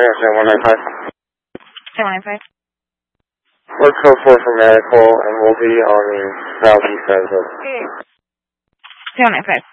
San 195. San 195. We're code 4 for medical, and we'll be on the southeast side of the road. San 195.